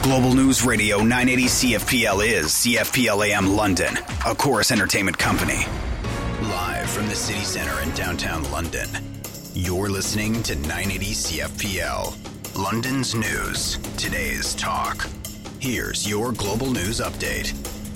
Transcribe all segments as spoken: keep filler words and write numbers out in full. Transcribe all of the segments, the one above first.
Global News Radio nine eighty C F P L is C F P L A M London, a Chorus Entertainment company. Live from the city centre in downtown London, you're listening to nine eighty C F P L, London's news, today's talk. Here's your Global News Update.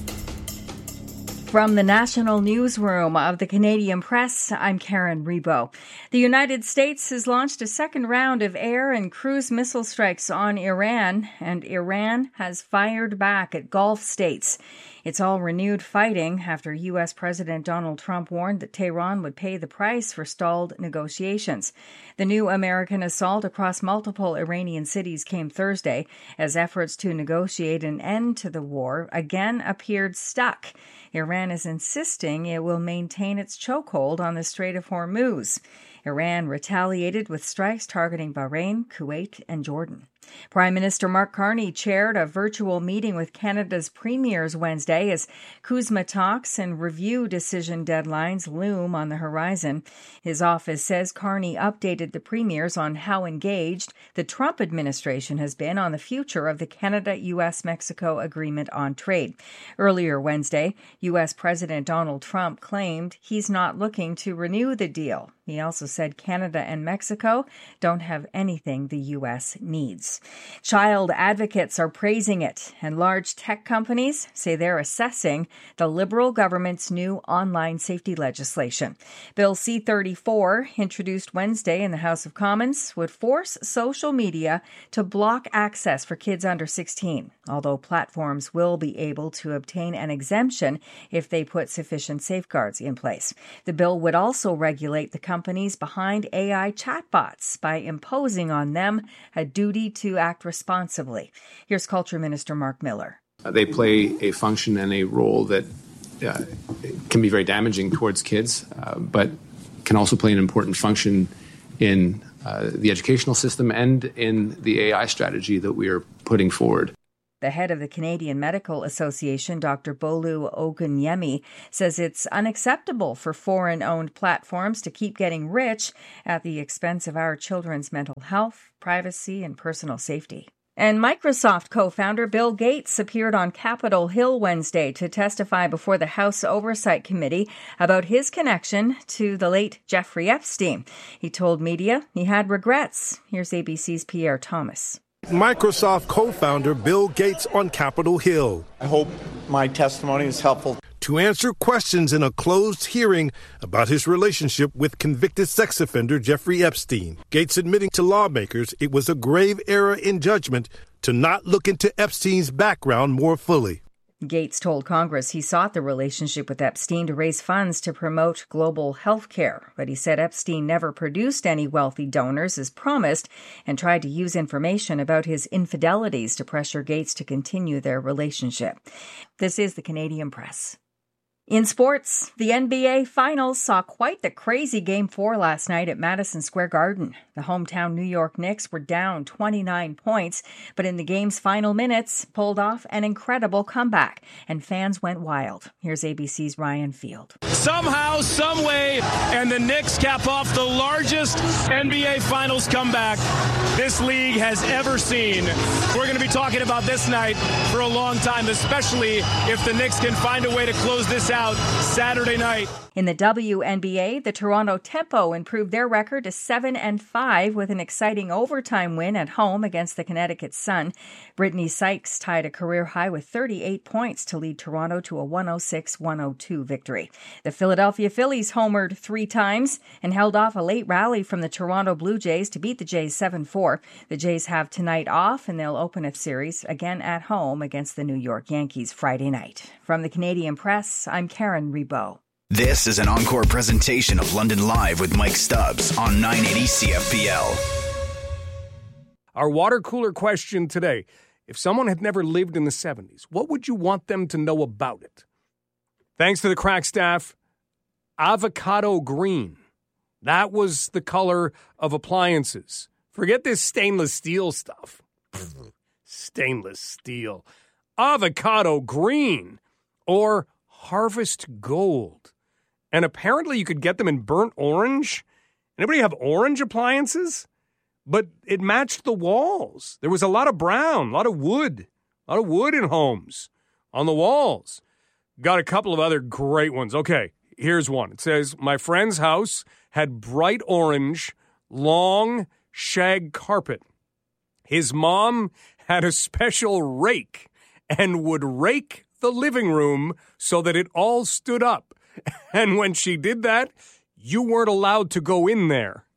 From the National Newsroom of the Canadian Press, I'm Karen Rebo. The United States has launched a second round of air and cruise missile strikes on Iran, and Iran has fired back at Gulf states. It's all renewed fighting after U S. President Donald Trump warned that Tehran would pay the price for stalled negotiations. The new American assault across multiple Iranian cities came Thursday as efforts to negotiate an end to the war again appeared stuck. Iran is insisting it will maintain its chokehold on the Strait of Hormuz. Iran retaliated with strikes targeting Bahrain, Kuwait, and Jordan. Prime Minister Mark Carney chaired a virtual meeting with Canada's premiers Wednesday as CUSMA talks and review decision deadlines loom on the horizon. His office says Carney updated the premiers on how engaged the Trump administration has been on the future of the Canada-U S Mexico Agreement on Trade. Earlier Wednesday, U S. President Donald Trump claimed he's not looking to renew the deal. He also said Canada and Mexico don't have anything the U S needs. Child advocates are praising it, and large tech companies say they're assessing the Liberal government's new online safety legislation. Bill C thirty-four, introduced Wednesday in the House of Commons, would force social media to block access for kids under sixteen, although platforms will be able to obtain an exemption if they put sufficient safeguards in place. The bill would also regulate the companies behind A I chatbots by imposing on them a duty to act responsibly. Here's Culture Minister Mark Miller. Uh, they play a function and a role that uh, can be very damaging towards kids, uh, but can also play an important function in uh, the educational system and in the A I strategy that we are putting forward. The head of the Canadian Medical Association, Doctor Bolu Ogunyemi, says it's unacceptable for foreign-owned platforms to keep getting rich at the expense of our children's mental health, privacy, and personal safety. And Microsoft co-founder Bill Gates appeared on Capitol Hill Wednesday to testify before the House Oversight Committee about his connection to the late Jeffrey Epstein. He told media he had regrets. Here's A B C's Pierre Thomas. Microsoft co-founder Bill Gates on Capitol Hill. I hope my testimony is helpful to answer questions in a closed hearing about his relationship with convicted sex offender Jeffrey Epstein. Gates admitting to lawmakers it was a grave error in judgment to not look into Epstein's background more fully. Gates told Congress he sought the relationship with Epstein to raise funds to promote global health care, but he said Epstein never produced any wealthy donors as promised and tried to use information about his infidelities to pressure Gates to continue their relationship. This is the Canadian Press. In sports, the N B A Finals saw quite the crazy Game four last night at Madison Square Garden. The hometown New York Knicks were down twenty-nine points, but in the game's final minutes, pulled off an incredible comeback, and fans went wild. Here's A B C's Ryan Field. Somehow, someway, and the Knicks cap off the largest N B A Finals comeback this league has ever seen. We're going to be talking about this night for a long time, especially if the Knicks can find a way to close this out Saturday night. In the W N B A, the Toronto Tempo improved their record to seven and five with an exciting overtime win at home against the Connecticut Sun. Brittany Sykes tied a career high with thirty-eight points to lead Toronto to a one oh six one oh two victory. The Philadelphia Phillies homered three times and held off a late rally from the Toronto Blue Jays to beat the Jays seven four. The Jays have tonight off, and they'll open a series again at home against the New York Yankees Friday night. From the Canadian Press, I'm Karen Rebo. This is an encore presentation of London Live with Mike Stubbs on nine eighty C F P L. Our water cooler question today. If someone had never lived in the seventies, what would you want them to know about it? Thanks to the crack staff, avocado green. That was the color of appliances. Forget this stainless steel stuff. Stainless steel. Avocado green or harvest gold. And apparently you could get them in burnt orange. Anybody have orange appliances? But it matched the walls. There was a lot of brown, a lot of wood. A lot of wood in homes on the walls. Got a couple of other great ones. Okay, here's one. It says, my friend's house had bright orange, long shag carpet. His mom had a special rake and would rake the living room so that it all stood up. And when she did that, you weren't allowed to go in there.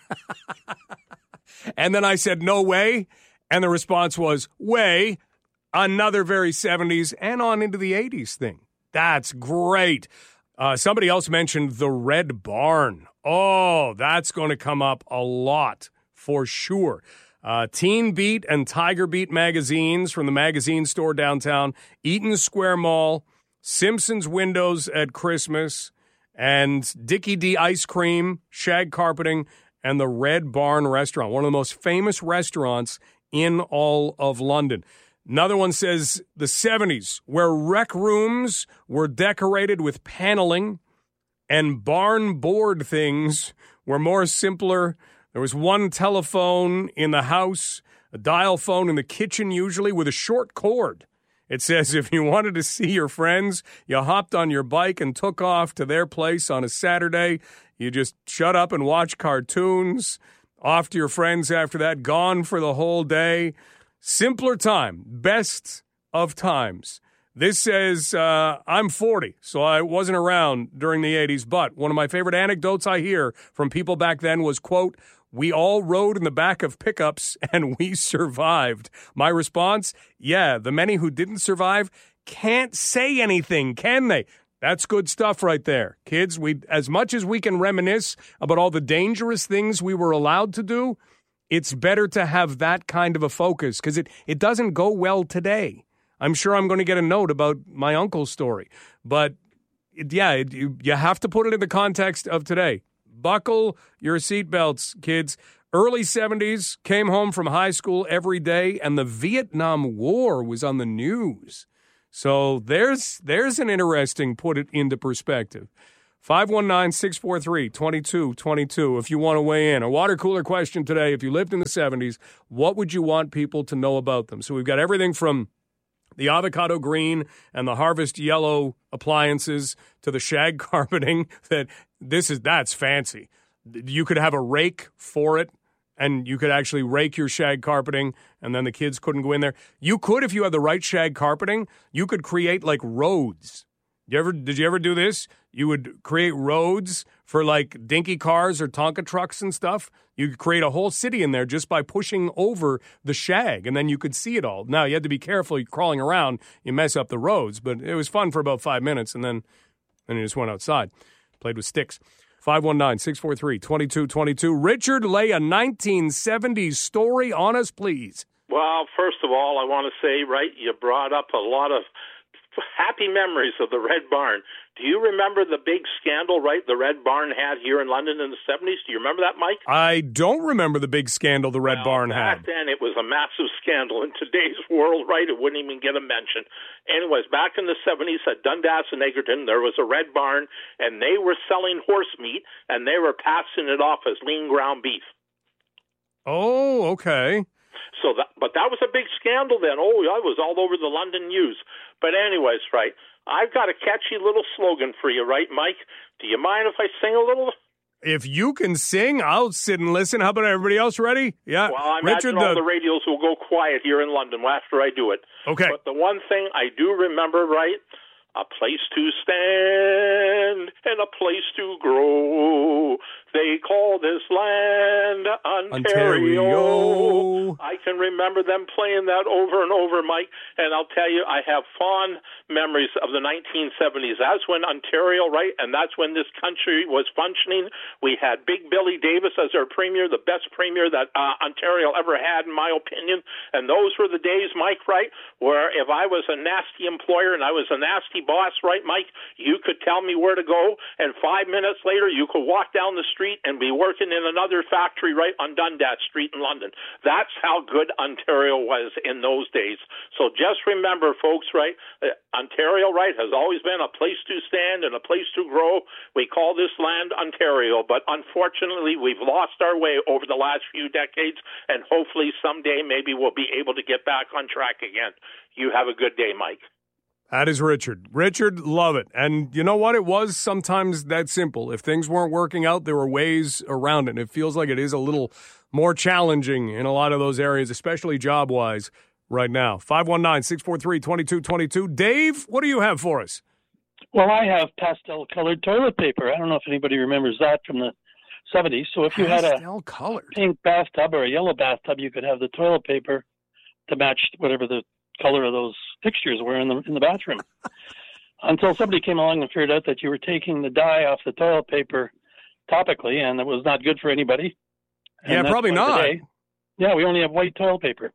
And then I said, no way. And the response was, way. Another very seventies and on into the eighties thing. That's great. Uh, somebody else mentioned the Red Barn. Oh, that's going to come up a lot for sure. Uh, Teen Beat and Tiger Beat magazines from the magazine store downtown, Eaton Square Mall, Simpsons windows at Christmas, and Dickie D ice cream, shag carpeting, and the Red Barn restaurant, one of the most famous restaurants in all of London. Another one says the seventies, where rec rooms were decorated with paneling and barn board things were more simpler. There was one telephone in the house, a dial phone in the kitchen usually with a short cord. It says if you wanted to see your friends, you hopped on your bike and took off to their place on a Saturday. You just shut up and watch cartoons. Off to your friends after that, gone for the whole day. Simpler time, best of times. This says, uh, I'm forty, so I wasn't around during the eighties, but one of my favorite anecdotes I hear from people back then was, quote, we all rode in the back of pickups and we survived. My response, yeah, the many who didn't survive can't say anything, can they? That's good stuff right there. Kids, we as much as we can reminisce about all the dangerous things we were allowed to do, it's better to have that kind of a focus because it, it doesn't go well today. I'm sure I'm going to get a note about my uncle's story. But, it, yeah, it, you, you have to put it in the context of today. Buckle your seatbelts, kids. Early seventies, came home from high school every day, and the Vietnam War was on the news. So there's there's an interesting put it into perspective. five one nine, six four three, two two two two if you want to weigh in. A water cooler question today. If you lived in the seventies, what would you want people to know about them? So we've got everything from the avocado green and the harvest yellow appliances to the shag carpeting. That this is that's fancy. You could have a rake for it, and you could actually rake your shag carpeting, and then the kids couldn't go in there. You could, if you had the right shag carpeting, you could create like roads. You ever did you ever do this? You would create roads for like dinky cars or Tonka trucks and stuff. You could create a whole city in there just by pushing over the shag, and then you could see it all. Now, you had to be careful. You're crawling around, you mess up the roads, but it was fun for about five minutes, and then, then you just went outside, played with sticks. five one nine, six four three, two two two two. Richard, lay a nineteen seventies story on us, please. Well, first of all, I want to say, right, you brought up a lot of happy memories of the Red Barn. Do you remember the big scandal, right, the Red Barn had here in London in the seventies? Do you remember that, Mike? I don't remember the big scandal the Red well, Barn back had. Back then, it was a massive scandal. In today's world, right, it wouldn't even get a mention. Anyways, back in the seventies at Dundas and Egerton, there was a Red Barn, and they were selling horse meat, and they were passing it off as lean ground beef. Oh, okay. So that, but that was a big scandal then. Oh, I was all over the London news. But anyways, right, I've got a catchy little slogan for you, right, Mike? Do you mind if I sing a little? If you can sing, I'll sit and listen. How about everybody else ready? Yeah. Well, I imagine Richard, all the... the radios will go quiet here in London after I do it. Okay. But the one thing I do remember, right, a place to stand and a place to grow. They call this land Ontario. Ontario. I can remember them playing that over and over, Mike, and I'll tell you, I have fond memories of the nineteen seventies. That's when Ontario, right, and that's when this country was functioning. We had Big Billy Davis as our premier, the best premier that uh, Ontario ever had, in my opinion, and those were the days, Mike, right, where if I was a nasty employer and I was a nasty boss, right, Mike, you could tell me where to go, and five minutes later, you could walk down the street Street and be working in another factory right on Dundas Street in London. That's how good Ontario was in those days. So just remember, folks, right, uh, Ontario, right, has always been a place to stand and a place to grow. We call this land Ontario, but unfortunately we've lost our way over the last few decades, and hopefully someday maybe we'll be able to get back on track again. You have a good day, Mike. That is Richard. Richard, love it. And you know what? It was sometimes that simple. If things weren't working out, there were ways around it. And it feels like it is a little more challenging in a lot of those areas, especially job-wise right now. five one nine, six four three, two two two two. Dave, what do you have for us? Well, I have pastel-colored toilet paper. I don't know if anybody remembers that from the seventies. So if you had a colored pink bathtub or a yellow bathtub, you could have the toilet paper to match whatever the color of those fixtures were in the in the bathroom. Until somebody came along and figured out that you were taking the dye off the toilet paper topically, and it was not good for anybody. And yeah, probably not. Today, yeah, we only have white toilet paper.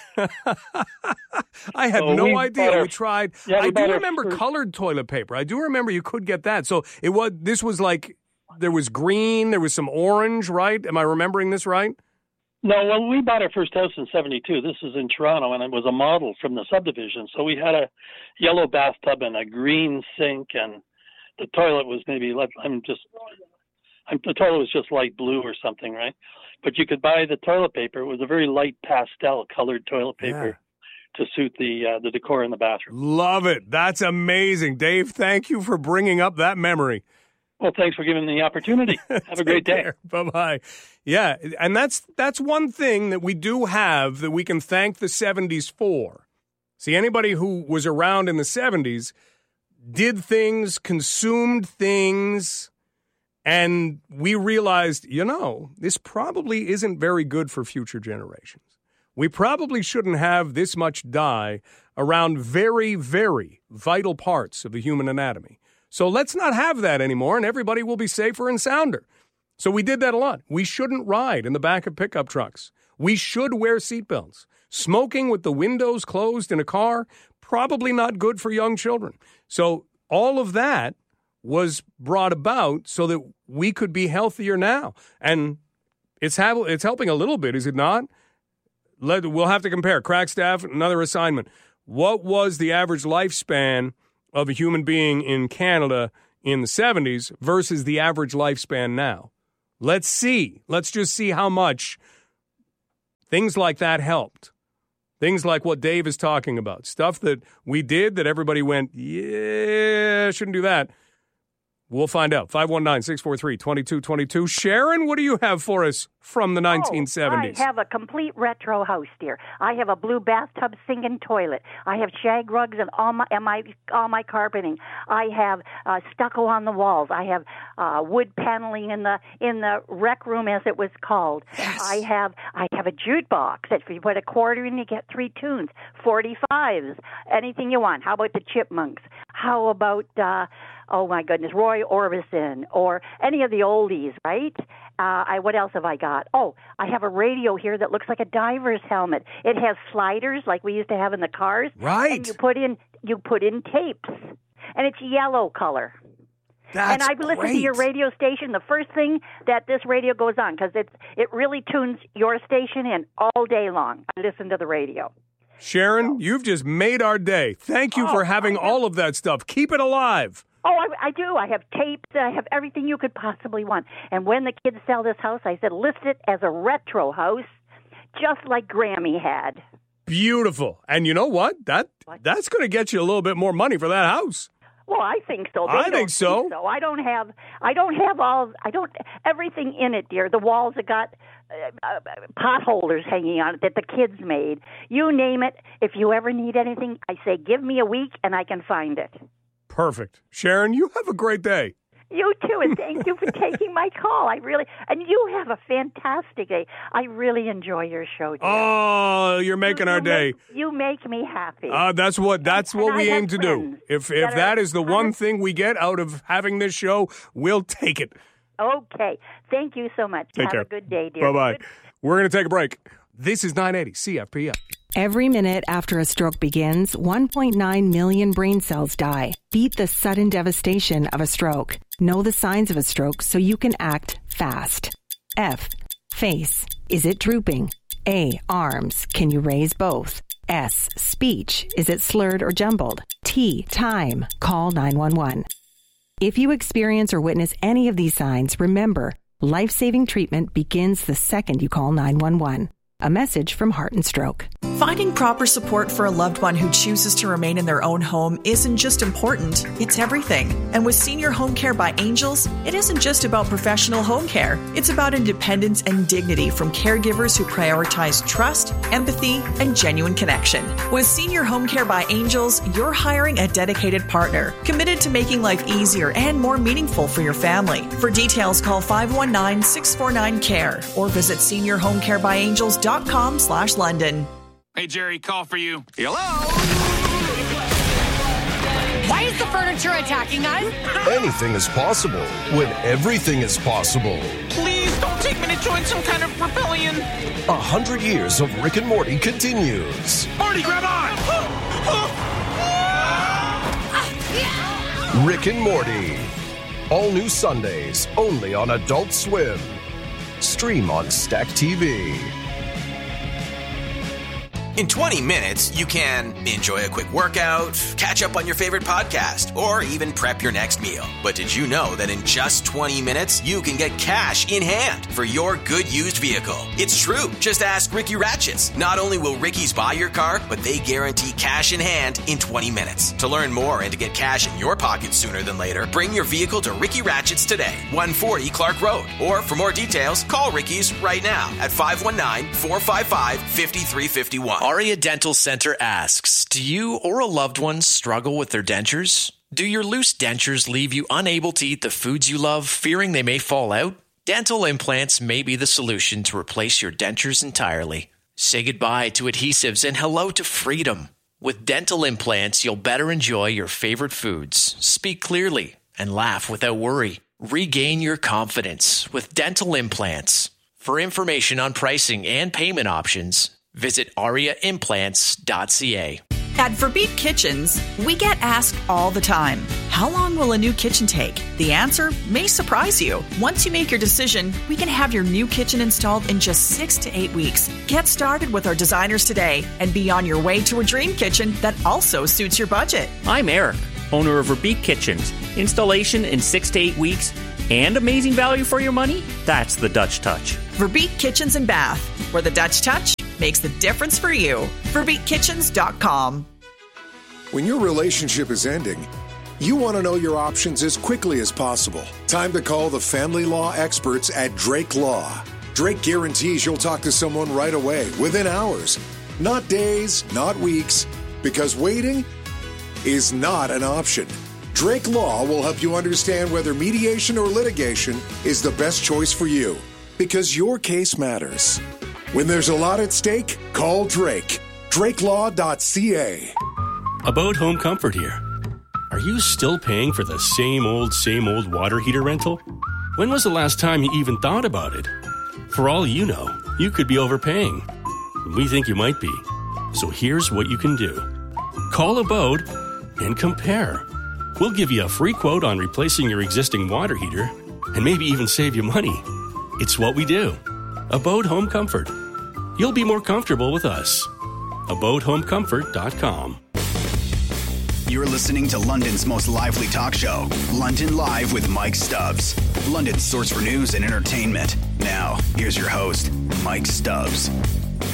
I had so no we idea. our, we tried. yeah, we I do remember first, colored toilet paper. I do remember you could get that. So it was. This was like there was green, there was some orange, right? Am I remembering this right? No, well, we bought our first house in seventy-two. This is in Toronto, and it was a model from the subdivision. So we had a yellow bathtub and a green sink, and the toilet was maybe, I'm just, I'm, the toilet was just light blue or something, right? But you could buy the toilet paper. It was a very light pastel-colored toilet paper yeah. to suit the uh, the decor in the bathroom. Love it. That's amazing. Dave, thank you for bringing up that memory. Well, thanks for giving me the opportunity. Have a great day. Care. Bye-bye. Yeah, and that's that's one thing that we do have that we can thank the seventies for. See, anybody who was around in the seventies did things, consumed things, and we realized, you know, this probably isn't very good for future generations. We probably shouldn't have this much dye around very, very vital parts of the human anatomy. So let's not have that anymore, and everybody will be safer and sounder. So we did that a lot. We shouldn't ride in the back of pickup trucks. We should wear seatbelts. Smoking with the windows closed in a car, probably not good for young children. So all of that was brought about so that we could be healthier now. And it's ha- it's helping a little bit, is it not? Let, we'll have to compare. Crack staff, another assignment. What was the average lifespan of a human being in Canada in the seventies versus the average lifespan now? Let's see. Let's just see how much things like that helped. Things like what Dave is talking about. Stuff that we did that everybody went, yeah, shouldn't do that. We'll find out. five one nine, six four three, two two two two. Sharon, what do you have for us from the nineteen seventies? Oh, I have a complete retro house, dear. I have a blue bathtub, sink, and toilet. I have shag rugs and all my and my all my carpeting. I have uh, stucco on the walls. I have uh, wood paneling in the in the rec room, as it was called. Yes. I have I have a jukebox that if you put a quarter in, you get three tunes, forty-fives, anything you want. How about the Chipmunks? How about uh, oh my goodness, Roy Orbison, or any of the oldies, right? Uh, I what else have I got? Oh, I have a radio here that looks like a diver's helmet. It has sliders like we used to have in the cars. Right. And you put in you put in tapes, and it's yellow color. That's and I listen great. to your radio station. The first thing that this radio goes on, because it's it really tunes your station in all day long. I listen to the radio. Sharon, you've just made our day. Thank you oh, for having all of that stuff. Keep it alive. Oh, I, I do. I have tapes. I have everything you could possibly want. And when the kids sell this house, I said, list it as a retro house, just like Grammy had. Beautiful. And you know what? That what? That's going to get you a little bit more money for that house. Well, I think so. They I don't think so. think so. I don't have. I don't have all. I don't everything in it, dear. The walls have got uh, uh, pot holders hanging on it that the kids made. You name it. If you ever need anything, I say, give me a week and I can find it. Perfect. Sharon, you have a great day. You too, and thank you for taking my call. I really, and you have a fantastic day. I really enjoy your show, dear. Oh, you're making you, our you day. Make, you make me happy. Uh, that's what that's and, what and we I aim to do. If if that, that is the one honest. thing we get out of having this show, we'll take it. Okay. Thank you so much. Take have care. a good day, dear. Bye-bye. Good. We're going to take a break. This is nine eighty C F P L. Every minute after a stroke begins, one point nine million brain cells die. Beat the sudden devastation of a stroke. Know the signs of a stroke so you can act fast. F, face. Is it drooping? A, arms. Can you raise both? S, speech. Is it slurred or jumbled? T, time. Call nine one one. If you experience or witness any of these signs, remember, life-saving treatment begins the second you call nine one one. A message from Heart and Stroke. Finding proper support for a loved one who chooses to remain in their own home isn't just important, it's everything. And with Senior Home Care by Angels, it isn't just about professional home care. It's about independence and dignity from caregivers who prioritize trust, empathy, and genuine connection. With Senior Home Care by Angels, you're hiring a dedicated partner, committed to making life easier and more meaningful for your family. For details, call five one nine, six four nine, C A R E or visit senior home care by angels dot com slash London. Hey, Jerry, call for you. Hello? Why is the furniture attacking us? Anything is possible when everything is possible. Please don't take me to join some kind of rebellion. A hundred years of Rick and Morty continues. Morty, grab on! Rick and Morty. All new Sundays, only on Adult Swim. Stream on Stack T V. In twenty minutes, you can enjoy a quick workout, catch up on your favorite podcast, or even prep your next meal. But did you know that in just twenty minutes, you can get cash in hand for your good used vehicle? It's true. Just ask Ricky Ratchets. Not only will Ricky's buy your car, but they guarantee cash in hand in twenty minutes. To learn more and to get cash in your pocket sooner than later, bring your vehicle to Ricky Ratchets today, one forty Clark Road. Or for more details, call Ricky's right now at five one nine, four five five, five three five one. Aria Dental Center asks, do you or a loved one struggle with their dentures? Do your loose dentures leave you unable to eat the foods you love, fearing they may fall out? Dental implants may be the solution to replace your dentures entirely. Say goodbye to adhesives and hello to freedom. With dental implants, you'll better enjoy your favorite foods, speak clearly, and laugh without worry. Regain your confidence with dental implants. For information on pricing and payment options, visit aria implants dot c a. At Verbeek Kitchens, we get asked all the time, how long will a new kitchen take? The answer may surprise you. Once you make your decision, we can have your new kitchen installed in just six to eight weeks. Get started with our designers today and be on your way to a dream kitchen that also suits your budget. I'm Eric, owner of Verbeek Kitchens. Installation in six to eight weeks and amazing value for your money? That's the Dutch touch. Verbeek Kitchens and Bath, where the Dutch touch makes the difference for you. verbeek kitchens dot com. When your relationship is ending, you want to know your options as quickly as possible. Time to call the family law experts at Drake Law. Drake guarantees you'll talk to someone right away, within hours. Not days, not weeks, because waiting is not an option. Drake Law will help you understand whether mediation or litigation is the best choice for you, because your case matters. When there's a lot at stake, call Drake. drake law dot c a. About Home Comfort here. Are you still paying for the same old, same old water heater rental? When was the last time you even thought about it? For all you know, you could be overpaying. We think you might be. So here's what you can do. Call Abode and compare. We'll give you a free quote on replacing your existing water heater and maybe even save you money. It's what we do. Abode Home Comfort. You'll be more comfortable with us. abode home comfort dot com. You're listening to London's most lively talk show, London Live with Mike Stubbs. London's source for news and entertainment. Now, here's your host, Mike Stubbs.